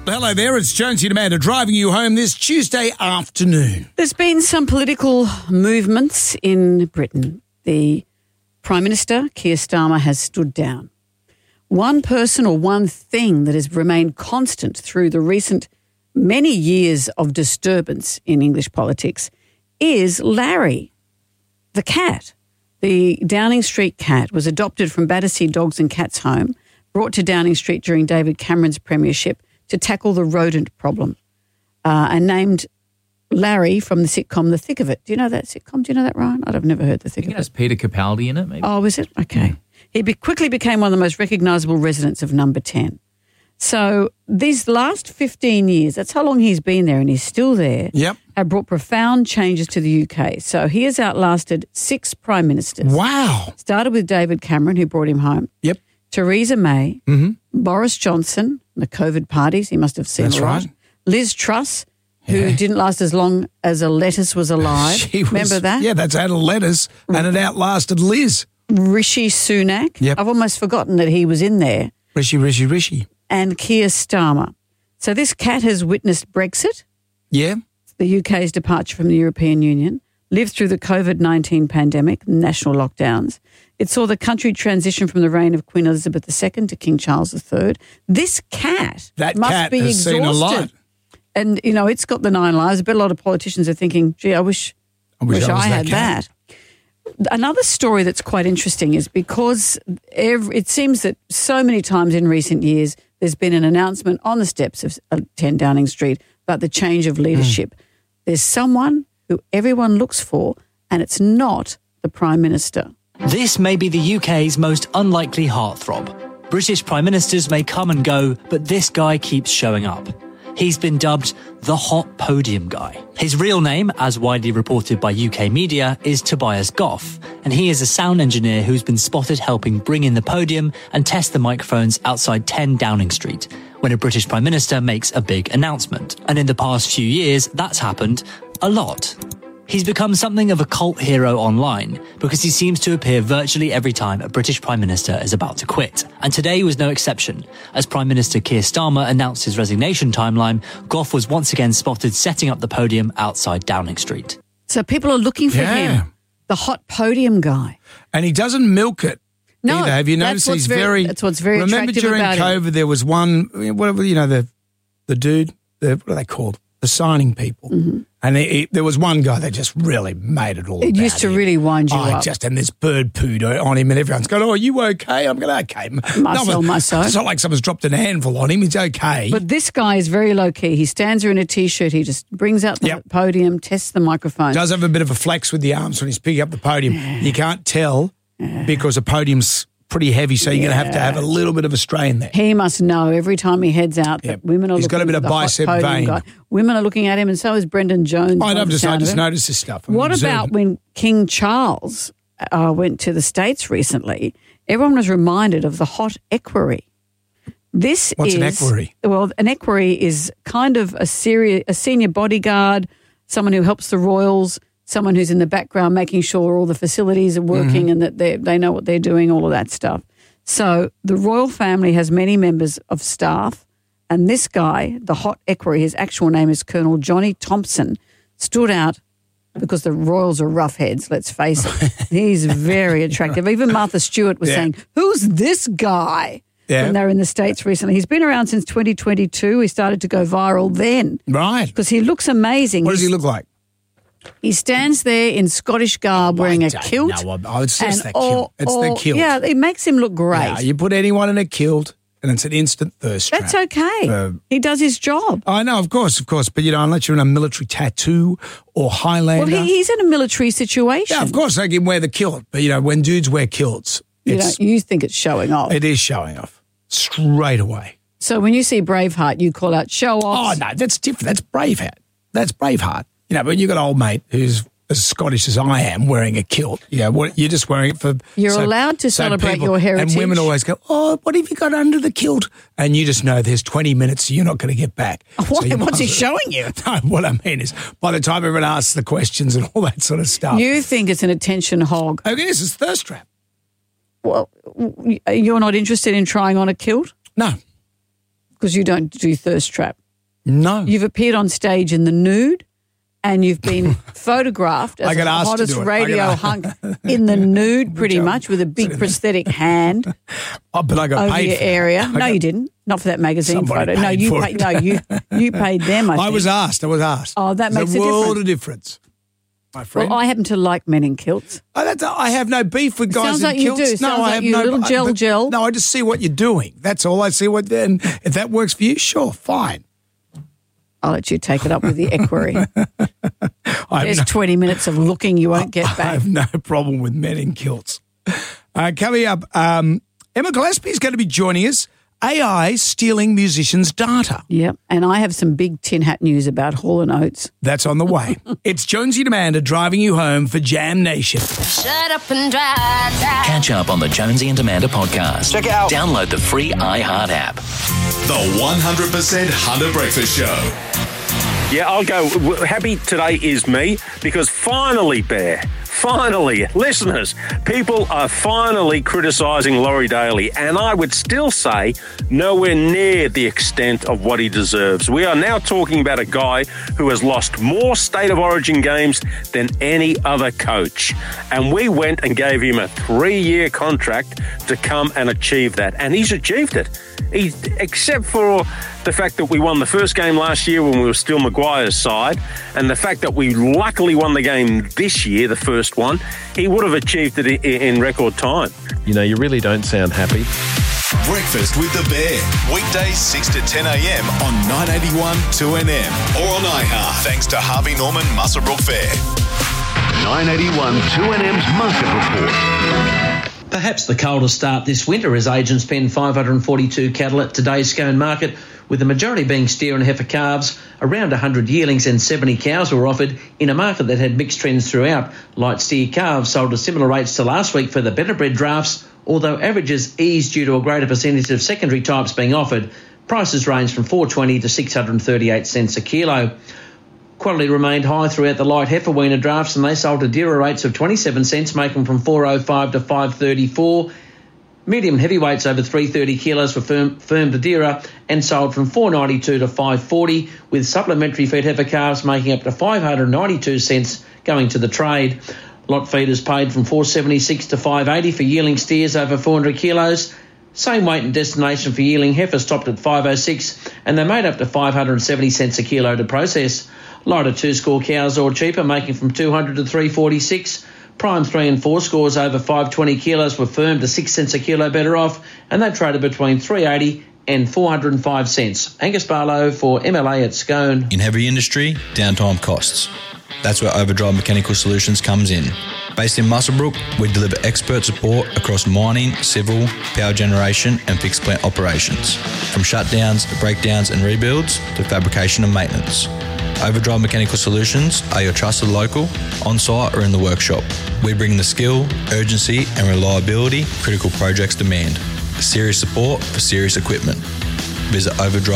Hello there, it's Jonesy and Amanda driving you home this Tuesday afternoon. There's been some political movements in Britain. The Prime Minister, Keir Starmer, has stood down. One person or one thing that has remained constant through the recent many years of disturbance in English politics is Larry, the cat. The Downing Street cat was adopted from Battersea Dogs and Cats Home, brought to Downing Street during David Cameron's premiership to tackle the rodent problem, and named Larry from the sitcom The Thick of It. Do you know that sitcom? Do you know that, Ryan? I've never heard The Thick of It. It has Peter Capaldi in it, maybe. Oh, is it? Okay. He quickly became one of the most recognisable residents of Number 10. So these last 15 years, that's how long he's been there and he's still there, have brought profound changes to the UK. So he has outlasted 6 prime ministers. Wow. Started with David Cameron, who brought him home. Yep. Theresa May, Boris Johnson, the COVID parties, he must have seen That's a lot. right. Liz Truss, who didn't last as long as a lettuce was alive. Remember that? Yeah, that's out of lettuce and it outlasted Liz. Rishi Sunak. Yep. I've almost forgotten that he was in there. Rishi. And Keir Starmer. So this cat has witnessed Brexit, Yeah. the UK's departure from the European Union, lived through the COVID-19 pandemic, national lockdowns. It saw the country transition from the reign of Queen Elizabeth II to King Charles III. This cat must be has exhausted. seen a lot. And, you know, it's got the 9 lives. I bet a lot of politicians are thinking, gee, I wish I was had that cat. Another story that's quite interesting is because it seems that so many times in recent years there's been an announcement on the steps of 10 Downing Street about the change of leadership. There's someone who everyone looks for, and it's not the Prime Minister. This may be the UK's most unlikely heartthrob. British Prime Ministers may come and go, but this guy keeps showing up. He's been dubbed the Hot Podium Guy. His real name, as widely reported by UK media, is Tobias Goff, and he is a sound engineer who's been spotted helping bring in the podium and test the microphones outside 10 Downing Street when a British Prime Minister makes a big announcement. And in the past few years, that's happened a lot. He's become something of a cult hero online because he seems to appear virtually every time a British Prime Minister is about to quit. And today was no exception. As Prime Minister Keir Starmer announced his resignation timeline, Goff was once again spotted setting up the podium outside Downing Street. So people are looking for him, the Hot Podium Guy. And he doesn't milk it. No, either. Have you noticed that's what's very Remember attractive during about COVID him. there was one, whatever, you know, the dude, what are they called? The signing people. And there was one guy that just really made it all It about used to him. really wind you up. And this bird pooed on him and everyone's going, oh, are you okay? I'm going, okay. Marcel. It's not like someone's dropped a handful on him. He's okay. But this guy is very low-key. He stands there in a T-shirt. He just brings out the podium, tests the microphone. Does have a bit of a flex with the arms when he's picking up the podium. You can't tell because the podium's pretty heavy, so you're going to have a little bit of a strain there. He must know every time he heads out that women are He's looking got a bit at of the bicep Hot Podium vein. Guy. Women are looking at him, and so is Brendan Jones. I just noticed this stuff. What about when King Charles went to the States recently? Everyone was reminded of the hot equerry. What's an equerry? Well, an equerry is kind of a senior bodyguard, someone who helps the royals, someone who's in the background making sure all the facilities are working and that they know what they're doing, all of that stuff. So the royal family has many members of staff, and this guy, the hot equerry, his actual name is Colonel Johnny Thompson, stood out because the royals are rough heads, let's face it. He's very attractive. Even Martha Stewart was saying, who's this guy? When they were in the States recently. He's been around since 2022. He started to go viral then. Right. Because he looks amazing. What does he look like? He stands there in Scottish garb wearing a kilt. No, it's just the kilt. It's the kilt. Yeah, it makes him look great. Yeah, you put anyone in a kilt and it's an instant thirst trap. That's okay. He does his job. I know, of course. But, unless you're in a military tattoo or Highlander. Well, he's in a military situation. Yeah, of course, they can wear the kilt. But, when dudes wear kilts, you think it's showing off. It is showing off straight away. So when you see Braveheart, you call out show off. Oh, no, that's different. That's Braveheart. But you've got an old mate who's as Scottish as I am wearing a kilt. You're just wearing it for... You're allowed to celebrate your heritage. And women always go, oh, what have you got under the kilt? And you just know there's 20 minutes you're not going to get back. What's he showing you? No, what I mean is by the time everyone asks the questions and all that sort of stuff... You think it's an attention hog. Oh, yes, it's thirst trap. Well, you're not interested in trying on a kilt? No. because you don't do thirst trap. No. You've appeared on stage in the nude and you've been photographed as the hottest radio hunk in the nude pretty much with a big prosthetic hand but I got over paid your for area. No, you didn't. Not for that magazine photo. No, you paid. No, you paid them. I was asked. Oh, that makes a world of difference, my friend. Well, I happen to like men in kilts. I have no beef with guys in kilts. Sounds like you do. Sounds like you little gel. No, I just see what you're doing. That's all. I see what. Then if that works for you, sure, fine. I'll let you take it up with the equerry. There's 20 minutes of looking you won't get back. I have no problem with men in kilts. Coming up, Emma Gillespie is going to be joining us. AI stealing musicians' data. Yep, and I have some big tin hat news about Hall & Oates. That's on the way. It's Jonesy and Amanda driving you home for Jam Nation. Shut up and drive. Catch up on the Jonesy and Amanda podcast. Check it out. Download the free iHeart app. The 100% Hunter Breakfast Show. Yeah, I'll go. Happy today is me because finally, Bear, listeners, people are finally criticising Laurie Daly, and I would still say nowhere near the extent of what he deserves. We are now talking about a guy who has lost more State of Origin games than any other coach, and we went and gave him a 3-year contract to come and achieve that, and he's achieved it. Except for the fact that we won the first game last year when we were still Maguire's side, and the fact that we luckily won the game this year, the first one, he would have achieved it in record time. You know, you really don't sound happy. Breakfast with the Bear. Weekdays 6 to 10 a.m. on 981 2NM or on iHeart. Thanks to Harvey Norman Muswellbrook Fair. 981 2NM's Market Report. Perhaps the coldest start this winter as agents pen 542 cattle at today's Scone market, with the majority being steer and heifer calves. Around 100 yearlings and 70 cows were offered in a market that had mixed trends throughout. Light steer calves sold at similar rates to last week for the better bred drafts, although averages eased due to a greater percentage of secondary types being offered. Prices ranged from $4.20 to 638 cents a kilo. Quality remained high throughout the light heifer weaner drafts, and they sold at dearer rates of 27 cents, making from $4.05 to $5.34. Medium and heavyweights over 330 kilos were firm to dearer and sold from $4.92 to $5.40, with supplementary fed heifer calves making up to 592 cents going to the trade. Lot feeders paid from $4.76 to $5.80 for yearling steers over 400 kilos. Same weight and destination for yearling heifers topped at $5.06, and they made up to 570 cents a kilo to process. Lighter 2-score cows or cheaper, making from $200 to $3.46. Prime 3 and 4 scores over 520 kilos were firm to 6 cents a kilo better off, and they traded between $3.80 and 405 cents. Angus Barlow for MLA at Scone. In heavy industry, downtime costs. That's where Overdrive Mechanical Solutions comes in. Based in Muswellbrook, we deliver expert support across mining, civil, power generation and fixed plant operations. From shutdowns, breakdowns and rebuilds to fabrication and maintenance. Overdrive Mechanical Solutions are your trusted local, on-site or in the workshop. We bring the skill, urgency and reliability critical projects demand. Serious support for serious equipment. Visit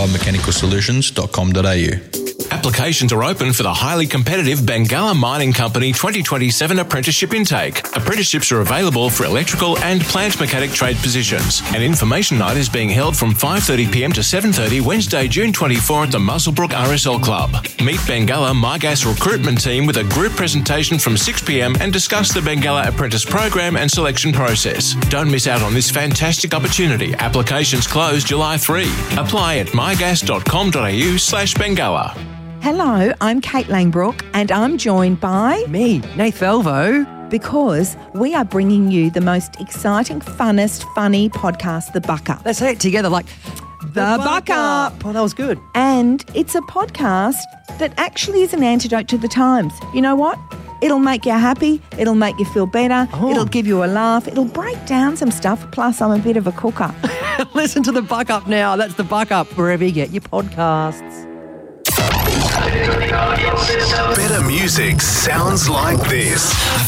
overdravemechanicalsolutions.com.au. Applications are open for the highly competitive Bengalla Mining Company 2027 apprenticeship intake. Apprenticeships are available for electrical and plant mechanic trade positions. An information night is being held from 5:30pm to 7:30 Wednesday, June 24 at the Muswellbrook RSL Club. Meet Bengalla MyGas recruitment team with a group presentation from 6pm and discuss the Bengalla apprentice program and selection process. Don't miss out on this fantastic opportunity. Applications close July 3. Apply at mygas.com.au/Bengalla. Hello, I'm Kate Langbrook and I'm joined by... me, Nath Velvo. Because we are bringing you the most exciting, funnest, funny podcast, The Buck Up. Let's say it together like... The Buck Up. Oh, that was good. And it's a podcast that actually is an antidote to the times. You know what? It'll make you happy. It'll make you feel better. Oh. It'll give you a laugh. It'll break down some stuff. Plus, I'm a bit of a cooker. Listen to The Buck Up now. That's The Buck Up, wherever you get your podcasts. Better music sounds like this.